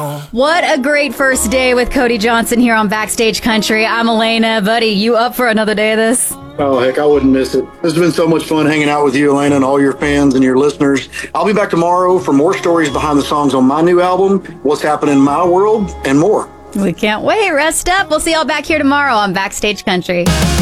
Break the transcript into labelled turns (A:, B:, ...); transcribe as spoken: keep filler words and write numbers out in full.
A: What a great first day with Cody Johnson here on Backstage Country. I'm Elena. Buddy, you up for another day of this?
B: Oh, heck, I wouldn't miss it. This has been so much fun hanging out with you, Elena, and all your fans and your listeners. I'll be back tomorrow for more stories behind the songs on my new album, what's happening in my world, and more.
A: We can't wait. Rest up. We'll see y'all back here tomorrow on Backstage Country.